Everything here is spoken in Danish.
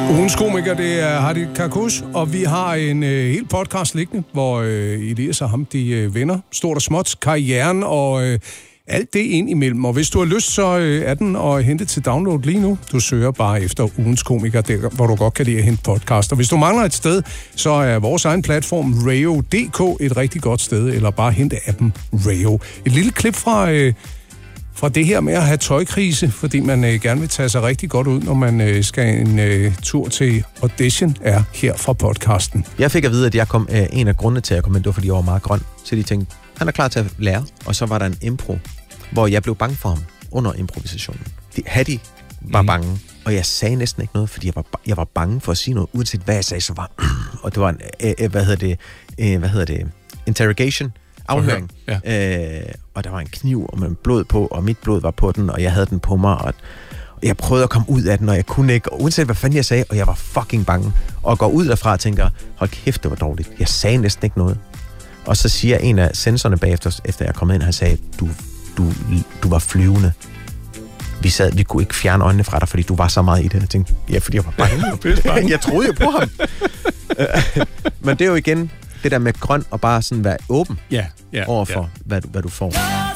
Ugens komiker, det er Hadi Karkus, og vi har en hel podcast liggende, hvor Elias og ham, de vender stort og småt, karrieren og alt det ind imellem. Og hvis du har lyst, så er den at hente til download lige nu. Du søger bare efter Ugens komiker, der, hvor du godt kan lide at hente podcast. Og hvis du mangler et sted, så er vores egen platform Rayo.dk et rigtig godt sted, eller bare hente appen Rayo. Et lille klip fra det her med at have tøjkrise, fordi man gerne vil tage sig rigtig godt ud, når man skal en tur til audition, er her fra podcasten. Jeg fik at vide, at jeg kom, en af grundene til, at jeg kom ind, det var, fordi jeg var meget grøn. Så de tænkte, han er klar til at lære. Og så var der en impro, hvor jeg blev bange for ham under improvisationen. Hadi var bange, og jeg sagde næsten ikke noget, fordi jeg var bange for at sige noget, uanset hvad jeg sagde, så var og det var en, interrogation, afhøring. Ja. Og der var en kniv og med blod på, og mit blod var på den, og jeg havde den på mig, og jeg prøvede at komme ud af den, og jeg kunne ikke, og uanset hvad fanden jeg sagde, og jeg var fucking bange, og går ud derfra og tænker, hold kæft, det var dårligt. Jeg sagde næsten ikke noget. Og så siger en af sensorerne bagefter, efter jeg kom ind, han sagde, du var flyvende. Vi kunne ikke fjerne øjnene fra dig, fordi du var så meget i det. Jeg tænkte, ja, fordi jeg var bange. Jeg troede jo på ham. Men det er jo igen det der med grøn og bare sådan være åben overfor, hvad du får.